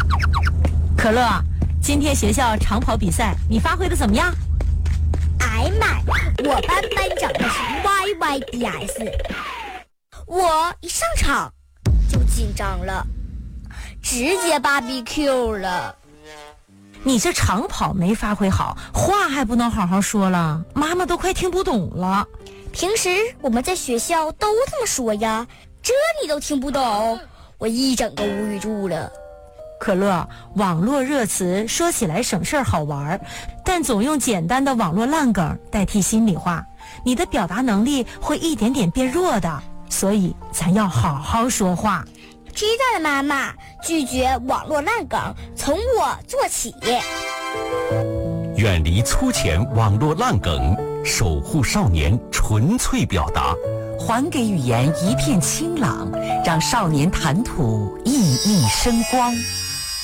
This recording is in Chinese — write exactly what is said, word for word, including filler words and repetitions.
可乐，今天学校长跑比赛你发挥的怎么样？ 哎妈，我班班长的是 Y Y D S， 我一上场就紧张了，直接 B B Q 了。 你这长跑没发挥好，话还不能好好说了，妈妈都快听不懂了。 平时我们在学校都这么说呀，这你都听不懂，我一整个无语住了。 可乐，网络热词说起来省事儿好玩，但总用简单的网络烂梗代替心里话，你的表达能力会一点点变弱的，所以咱要好好说话。 知道了，妈妈，拒绝网络烂梗，从我做起。 远离粗浅网络烂梗，守护少年纯粹表达， 还给语言一片清朗，让少年谈吐熠熠生光。